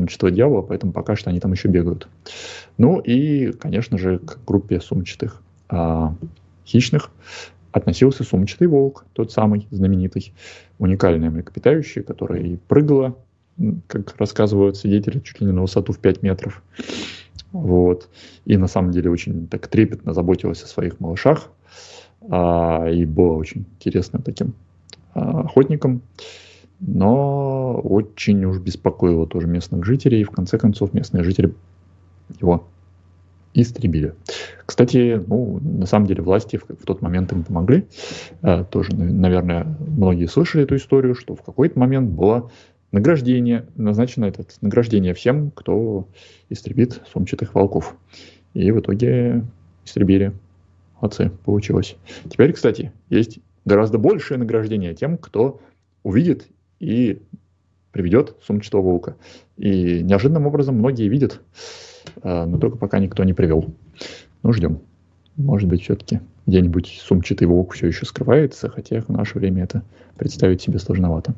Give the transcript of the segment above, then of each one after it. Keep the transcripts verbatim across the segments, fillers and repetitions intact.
сумчатого дьявола, поэтому пока что они там еще бегают. Ну и, конечно же, к группе сумчатых а, хищных относился сумчатый волк, тот самый знаменитый, уникальное млекопитающее, которое и прыгало, как рассказывают свидетели, чуть ли не на высоту в пять метров. Вот. И на самом деле очень так трепетно заботилась о своих малышах. А, и было очень интересным таким а, охотником. Но очень уж беспокоило тоже местных жителей. И в конце концов местные жители его истребили. Кстати, ну, на самом деле власти в, в тот момент им помогли. А, тоже, наверное, многие слышали эту историю, что в какой-то момент было награждение, назначено это награждение всем, кто истребит сумчатых волков. И в итоге истребили. Молодцы, получилось. Теперь, кстати, есть гораздо большее награждение тем, кто увидит и приведет сумчатого волка. И неожиданным образом многие видят, но только пока никто не привел. Ну, ждем. Может быть, все-таки где-нибудь сумчатый волк все еще скрывается, хотя в наше время это представить себе сложновато.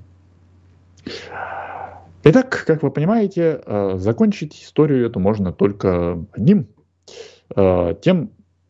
Итак, как вы понимаете, закончить историю эту можно только одним, тем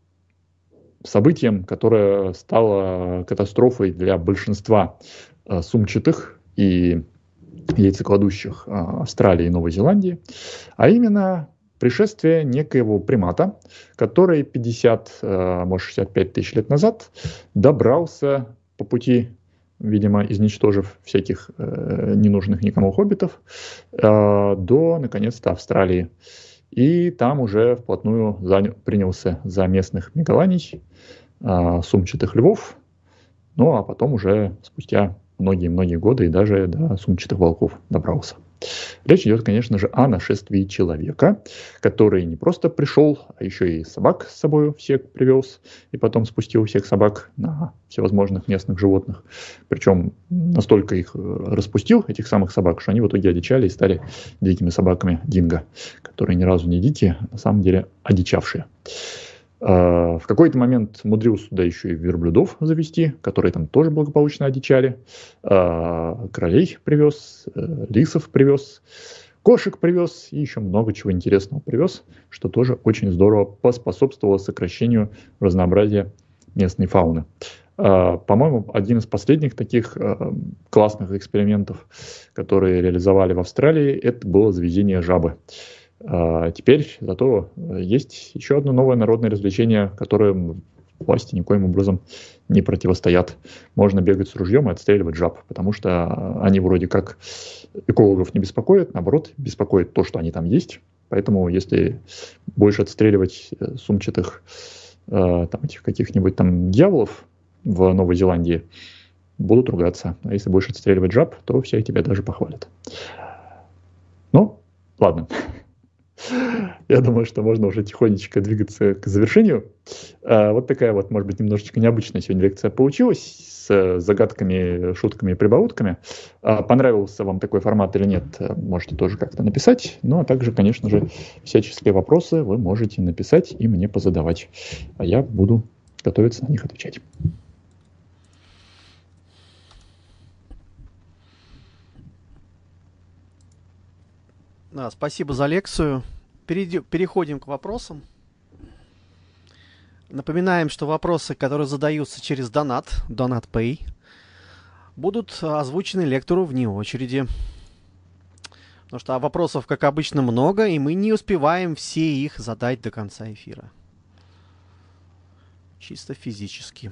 событием, которое стало катастрофой для большинства сумчатых и яйцекладущих Австралии и Новой Зеландии, а именно пришествие некоего примата, который пятьдесят, может шестьдесят пять тысяч лет назад добрался по пути, видимо, изничтожив всяких э, ненужных никому хоббитов, э, до, наконец-то, Австралии. И там уже вплотную заня- принялся за местных мегаланий, э, сумчатых львов, ну а потом уже спустя многие-многие годы и даже до сумчатых волков добрался. Речь идет, конечно же, о нашествии человека, который не просто пришел, а еще и собак с собой всех привез, и потом спустил всех собак на всевозможных местных животных. Причем настолько их распустил, этих самых собак, что они в итоге одичали и стали дикими собаками динго, которые ни разу не дикие, а на самом деле одичавшие. В какой-то момент умудрился туда еще и верблюдов завести, которые там тоже благополучно одичали. Кролей привез, лисов привез, кошек привез и еще много чего интересного привез, что тоже очень здорово поспособствовало сокращению разнообразия местной фауны. По-моему, один из последних таких классных экспериментов, которые реализовали в Австралии, это было завезение жабы. А теперь зато есть еще одно новое народное развлечение, которое власти никоим образом не противостоят. Можно бегать с ружьем и отстреливать жаб, потому что они вроде как экологов не беспокоят, наоборот, беспокоит то, что они там есть. Поэтому если больше отстреливать сумчатых там, этих каких-нибудь там дьяволов в Новой Зеландии, будут ругаться. А если больше отстреливать жаб, то все тебя даже похвалят. Ну, ладно. Я думаю, что можно уже тихонечко двигаться к завершению. Вот такая вот, может быть, немножечко необычная сегодня лекция получилась с загадками, шутками и прибаутками. Понравился вам такой формат или нет, можете тоже как-то написать. Ну, а также, конечно же, всяческие вопросы вы можете написать и мне позадавать. А я буду готовиться на них отвечать. Да, спасибо за лекцию. Перейдем, переходим к вопросам. Напоминаем, что вопросы, которые задаются через донат, Donat Pay, будут озвучены лектору вне очереди. Потому что вопросов, как обычно, много, и мы не успеваем все их задать до конца эфира. Чисто физически.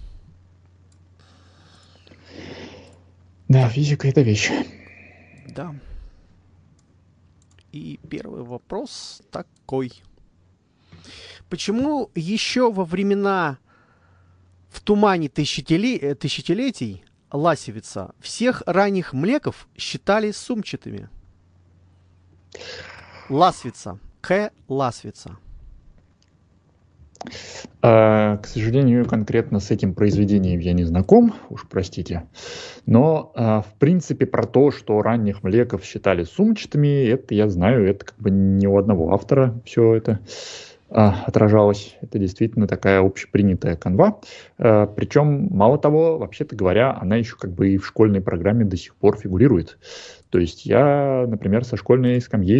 Да, физика — это вещь. Да. И первый вопрос такой. Почему еще во времена в тумане тысячеле... тысячелетий Ласевица всех ранних млеков считали сумчатыми? Ласвица. К. Ласвица. А, к сожалению, конкретно с этим произведением я не знаком, уж простите. Но, а, в принципе, про то, что ранних млеков считали сумчатыми, это я знаю, это как бы не у одного автора все это а, отражалось. Это действительно такая общепринятая канва. А, причем, мало того, вообще-то говоря, она еще как бы и в школьной программе до сих пор фигурирует. То есть я, например, со школьной скамьи